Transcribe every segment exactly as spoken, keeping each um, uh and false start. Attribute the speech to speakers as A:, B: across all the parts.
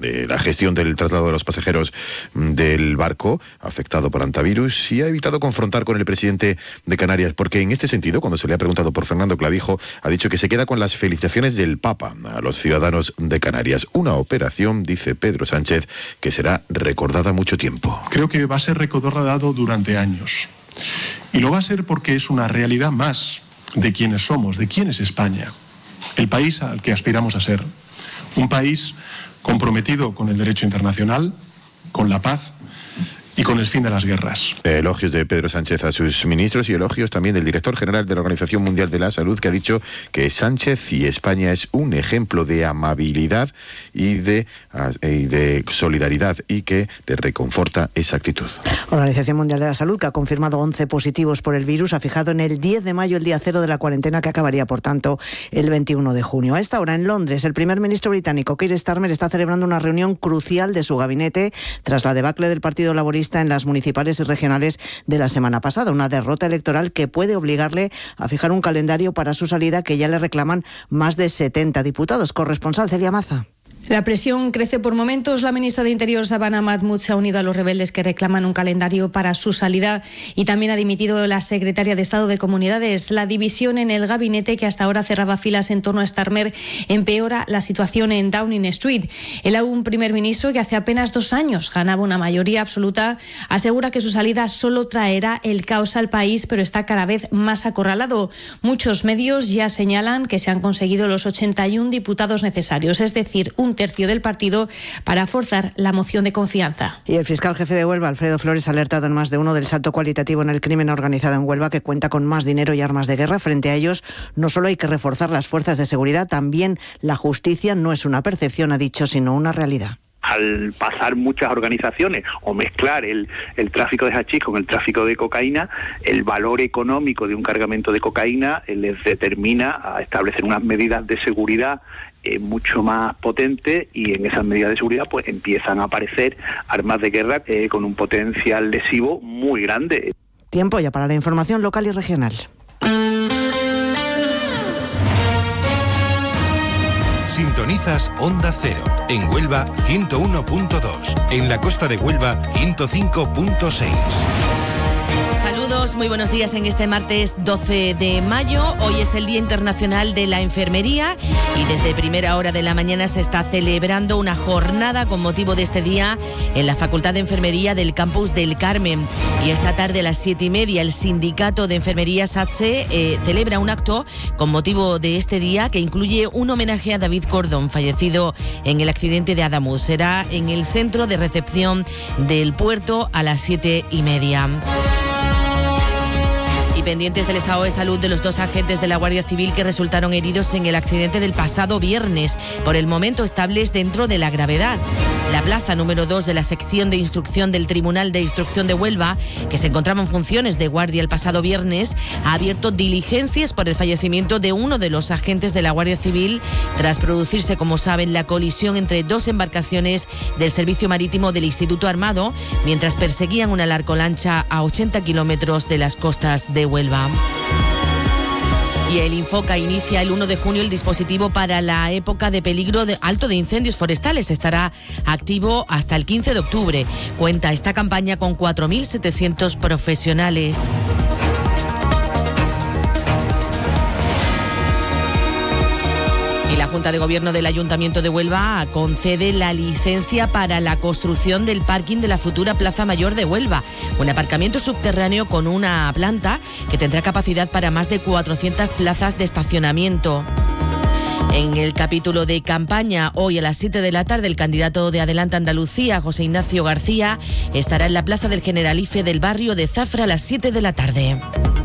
A: de la gestión del traslado de los pasajeros del barco afectado por hantavirus y ha evitado confrontar con el presidente de Canarias, porque en este sentido, cuando se le ha preguntado por Fernando Clavijo, ha dicho que se queda con las felicitaciones del Papa a los ciudadanos de Canarias. Una operación, dice Pedro Sánchez, que será recordada mucho tiempo.
B: Creo que va a ser recordado durante años. Y lo va a ser porque es una realidad más de quiénes somos, de quién es España. El país al que aspiramos a ser. Un país comprometido con el derecho internacional, con la paz y con el fin de las guerras.
A: Elogios de Pedro Sánchez a sus ministros y elogios también del director general de la Organización Mundial de la Salud, que ha dicho que Sánchez y España es un ejemplo de amabilidad y de, y de solidaridad, y que le reconforta esa actitud.
C: Organización Mundial de la Salud, que ha confirmado once positivos por el virus, ha fijado en el diez de mayo el día cero de la cuarentena, que acabaría, por tanto, el veintiuno de junio. A esta hora, en Londres, el primer ministro británico, Keir Starmer, está celebrando una reunión crucial de su gabinete tras la debacle del Partido Laborista en las municipales y regionales de la semana pasada, una derrota electoral que puede obligarle a fijar un calendario para su salida, que ya le reclaman más de setenta diputados. Corresponsal Celia Maza.
D: La presión crece por momentos. La ministra de Interior, Sabana Mahmood, se ha unido a los rebeldes que reclaman un calendario para su salida, y también ha dimitido la secretaria de Estado de Comunidades. La división en el gabinete, que hasta ahora cerraba filas en torno a Starmer, empeora la situación en Downing Street. El aún primer ministro, que hace apenas dos años ganaba una mayoría absoluta, asegura que su salida solo traerá el caos al país, pero está cada vez más acorralado. Muchos medios ya señalan que se han conseguido los ochenta y uno diputados necesarios, es decir, un tercio del partido, para forzar la moción de confianza.
C: Y el fiscal jefe de Huelva, Alfredo Flores, ha alertado en Más de Uno del salto cualitativo en el crimen organizado en Huelva, que cuenta con más dinero y armas de guerra. Frente a ellos, no solo hay que reforzar las fuerzas de seguridad, también la justicia no es una percepción, ha dicho, sino una realidad.
E: Al pasar muchas organizaciones o mezclar el, el tráfico de hachís con el tráfico de cocaína, el valor económico de un cargamento de cocaína eh, les determina a establecer unas medidas de seguridad eh, mucho más potentes, y en esas medidas de seguridad pues empiezan a aparecer armas de guerra eh, con un potencial lesivo muy grande.
C: Tiempo ya para la información local y regional.
F: Sintonizas Onda Cero. En Huelva, ciento uno punto dos. En la costa de Huelva, ciento cinco punto seis.
G: Saludos, muy buenos días en este martes doce de mayo. Hoy es el Día Internacional de la Enfermería y desde primera hora de la mañana se está celebrando una jornada con motivo de este día en la Facultad de Enfermería del Campus del Carmen. Y esta tarde a las siete y media el Sindicato de Enfermería SATSE eh, celebra un acto con motivo de este día que incluye un homenaje a David Cordón, fallecido en el accidente de Adamus. Será en el centro de recepción del puerto a las siete y media. Y pendientes del estado de salud de los dos agentes de la Guardia Civil que resultaron heridos en el accidente del pasado viernes, por el momento estables dentro de la gravedad. La plaza número dos de la sección de instrucción del Tribunal de Instrucción de Huelva, que se encontraba en funciones de guardia el pasado viernes, ha abierto diligencias por el fallecimiento de uno de los agentes de la Guardia Civil tras producirse, como saben, la colisión entre dos embarcaciones del Servicio Marítimo del Instituto Armado mientras perseguían una narcolancha a ochenta kilómetros de las costas de Huelva. Y el Infoca inicia el uno de junio el dispositivo para la época de peligro de alto de incendios forestales. Estará activo hasta el quince de octubre. Cuenta esta campaña con cuatro mil setecientos profesionales. Y la Junta de Gobierno del Ayuntamiento de Huelva concede la licencia para la construcción del parking de la futura Plaza Mayor de Huelva, un aparcamiento subterráneo con una planta que tendrá capacidad para más de cuatrocientas plazas de estacionamiento. En el capítulo de campaña, hoy a las siete de la tarde, el candidato de Adelante Andalucía, José Ignacio García, estará en la Plaza del Generalife del barrio de Zafra a las siete de la tarde.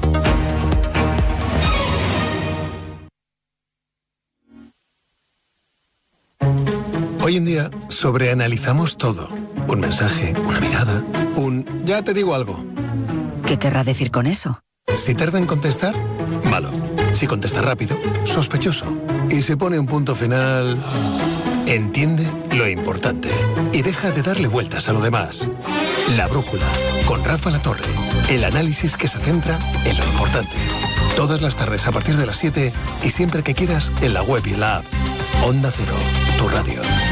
H: Hoy en día sobreanalizamos todo. Un mensaje, una mirada, un ya te digo algo.
I: ¿Qué querrá decir con eso?
H: Si tarda en contestar, malo. Si contesta rápido, sospechoso. Y se pone un punto final... Entiende lo importante y deja de darle vueltas a lo demás. La Brújula, con Rafa Latorre. El análisis que se centra en lo importante. Todas las tardes a partir de las siete y siempre que quieras en la web y en la app. Onda Cero, tu radio.